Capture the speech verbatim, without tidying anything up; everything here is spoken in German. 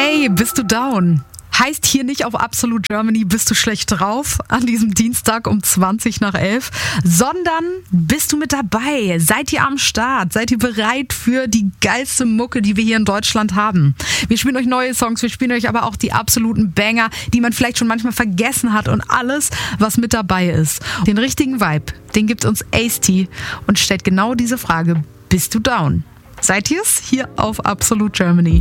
Ey, bist du down? Heißt hier nicht auf Absolute Germany, bist du schlecht drauf an diesem Dienstag um zwanzig nach elf, sondern bist du mit dabei? Seid ihr am Start? Seid ihr bereit für die geilste Mucke, die wir hier in Deutschland haben? Wir spielen euch neue Songs, wir spielen euch aber auch die absoluten Banger, die man vielleicht schon manchmal vergessen hat und alles, was mit dabei ist. Den richtigen Vibe, den gibt uns Ace-T und stellt genau diese Frage: Bist du down? Seid ihr's? Hier auf Absolute Germany.